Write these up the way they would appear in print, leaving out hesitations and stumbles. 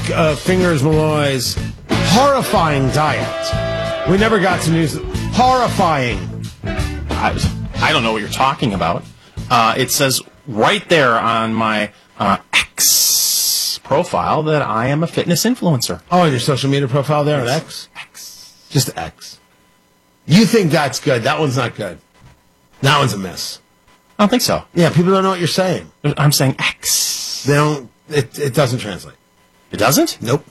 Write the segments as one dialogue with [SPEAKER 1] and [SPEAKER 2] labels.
[SPEAKER 1] Fingers Malloy's horrifying diet. We never got to news. Horrifying.
[SPEAKER 2] I don't know what you're talking about. It says right there on my X profile that I am a fitness influencer.
[SPEAKER 1] Oh, and your social media profile there on X?
[SPEAKER 2] X.
[SPEAKER 1] Just X. You think that's good. That one's not good. That one's a miss.
[SPEAKER 2] I don't think so.
[SPEAKER 1] Yeah, people don't know what you're saying.
[SPEAKER 2] I'm saying X.
[SPEAKER 1] They don't. It doesn't translate.
[SPEAKER 2] It doesn't?
[SPEAKER 1] Nope.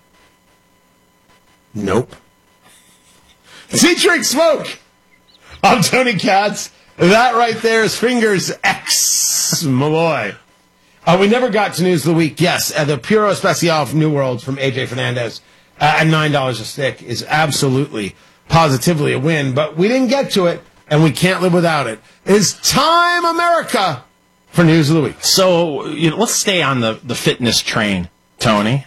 [SPEAKER 1] Featuring Smoke. I'm Tony Katz. That right there is Fingers X Malloy. We never got to news of the week. Yes, the Puro Especial from New World from AJ Fernandez at $9 a stick is absolutely, positively a win. But we didn't get to it, and we can't live without it. It's time, America, for news of the week.
[SPEAKER 2] So let's stay on the fitness train, Tony.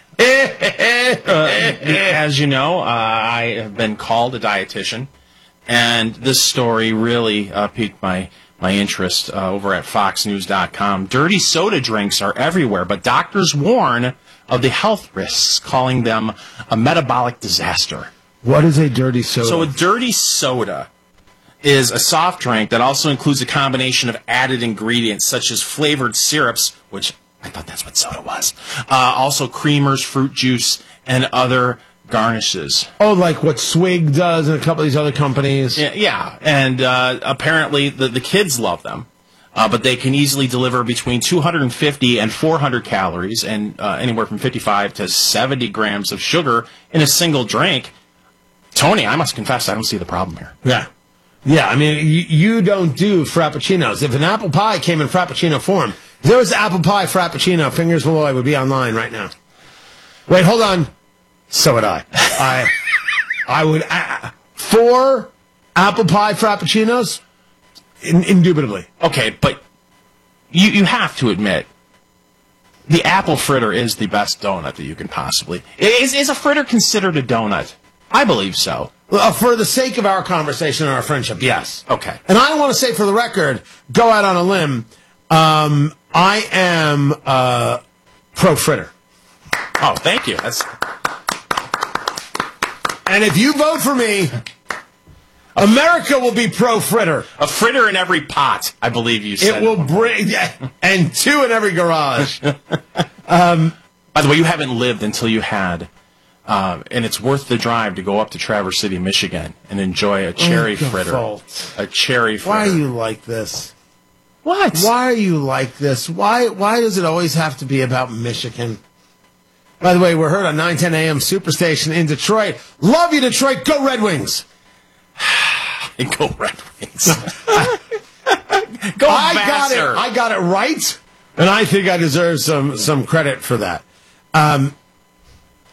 [SPEAKER 2] As you know, I have been called a dietitian, and this story really piqued my interest over at FoxNews.com. Dirty soda drinks are everywhere, but doctors warn of the health risks, calling them a metabolic disaster.
[SPEAKER 1] What is a dirty soda?
[SPEAKER 2] So a dirty soda is a soft drink that also includes a combination of added ingredients such as flavored syrups, which I thought that's what soda was. Also creamers, fruit juice, and other garnishes.
[SPEAKER 1] Oh, like what Swig does and a couple of these other companies.
[SPEAKER 2] Yeah. And apparently the kids love them. But they can easily deliver between 250 and 400 calories and anywhere from 55 to 70 grams of sugar in a single drink. Tony, I must confess, I don't see the problem here.
[SPEAKER 1] Yeah. Yeah, I mean, you don't do Frappuccinos. If an apple pie came in Frappuccino form, if there was apple pie Frappuccino, Fingers Malloy would be online right now. Wait, hold on. So would I. I would... 4 apple pie Frappuccinos? Indubitably.
[SPEAKER 2] Okay, but you have to admit, the apple fritter is the best donut that you can possibly... Is a fritter considered a donut? I believe so.
[SPEAKER 1] Well, for the sake of our conversation and our friendship, yes.
[SPEAKER 2] Okay.
[SPEAKER 1] And I want to say for the record, go out on a limb, I am pro-fritter.
[SPEAKER 2] Oh, thank you.
[SPEAKER 1] And if you vote for me, America will be pro-fritter.
[SPEAKER 2] A fritter in every pot, I believe you said.
[SPEAKER 1] It will bring... And 2 in every garage.
[SPEAKER 2] By the way, you haven't lived until you had... and it's worth the drive to go up to Traverse City, Michigan, and enjoy a cherry fritter. A cherry fritter.
[SPEAKER 1] Why are you like this?
[SPEAKER 2] What?
[SPEAKER 1] Why are you like this? Why does it always have to be about Michigan? By the way, we're heard on 910 AM Superstation in Detroit. Love you, Detroit. Go Red Wings.
[SPEAKER 2] Go Red Wings. Go Vassar.
[SPEAKER 1] I got it right, and I think I deserve some credit for that.